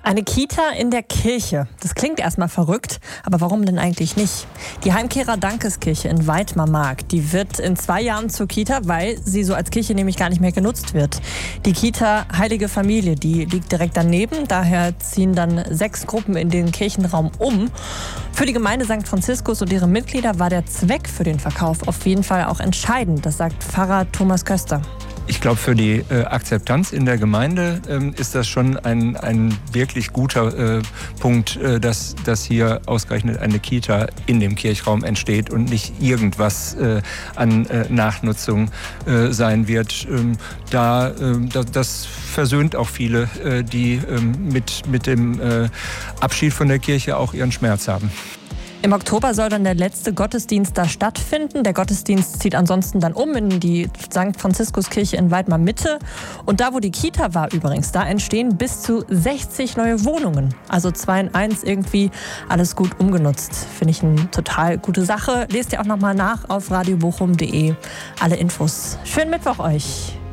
Eine Kita in der Kirche. Das klingt erstmal verrückt, aber warum denn eigentlich nicht? Die Heimkehrer Dankeskirche in Weidmar-Mark, die wird in 2 Jahren zur Kita, weil sie so als Kirche nämlich gar nicht mehr genutzt wird. Die Kita Heilige Familie, die liegt direkt daneben. Daher ziehen dann 6 Gruppen in den Kirchenraum um. Für die Gemeinde St. Franziskus und ihre Mitglieder war der Zweck für den Verkauf auf jeden Fall auch entscheidend. Das sagt Pfarrer Thomas Köster. Ich glaube, für die Akzeptanz in der Gemeinde ist das schon ein wirklich guter Punkt, dass hier ausgerechnet eine Kita in dem Kirchraum entsteht und nicht irgendwas an Nachnutzung sein wird. Das versöhnt auch viele, die mit dem Abschied von der Kirche auch ihren Schmerz haben. Im Oktober soll dann der letzte Gottesdienst da stattfinden. Der Gottesdienst zieht ansonsten dann um in die St. Franziskuskirche in Weidmar-Mitte. Und da, wo die Kita war übrigens, da entstehen bis zu 60 neue Wohnungen. Also 2 in 1 irgendwie, alles gut umgenutzt. Finde ich eine total gute Sache. Lest ihr auch nochmal nach auf radiobochum.de. Alle Infos. Schönen Mittwoch euch.